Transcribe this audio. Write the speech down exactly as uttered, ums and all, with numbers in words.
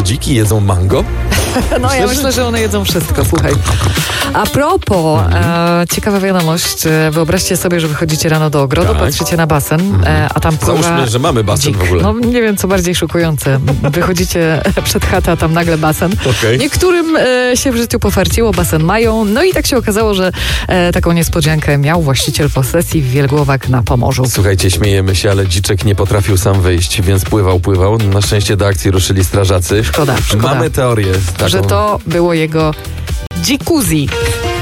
dziki jedzą mango? No myślę, ja myślę, że... że one jedzą wszystko, słuchaj. A propos, mhm. e, ciekawa wiadomość, wyobraźcie sobie, że wychodzicie rano do ogrodu, tak. patrzycie na basen, mhm. e, a tam pływa Załóżmy, że mamy basen dzik. w ogóle. No nie wiem, co bardziej szokujące. Wychodzicie przed chatę, a tam nagle basen. Okay. Niektórym e, się w życiu pofarciło, basen mają, no i tak się okazało, że e, taką niespodziankę miał właściciel posesji w Wielgłowak na Pomorzu. Słuchajcie, śmiejemy się, ale dziczek nie potrafił sam wyjść, więc pływał, pływał. Na szczęście do akcji ruszyli strażacy. Szkoda, szkoda. Mamy teorię taką, że to było jego jacuzzi.